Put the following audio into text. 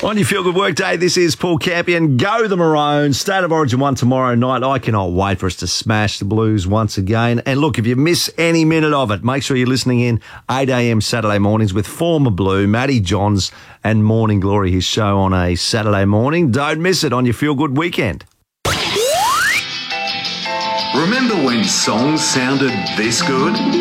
On your Feel Good Workday, this is Paul Campion. Go the Maroons. State of Origin 1 tomorrow night. I cannot wait for us to smash the Blues once again. And look, if you miss any minute of it, make sure you're listening in 8 a.m. Saturday mornings with former Blue, Matty Johns and Morning Glory, his show on a Saturday morning. Don't miss it on your Feel Good weekend. Remember when songs sounded this good?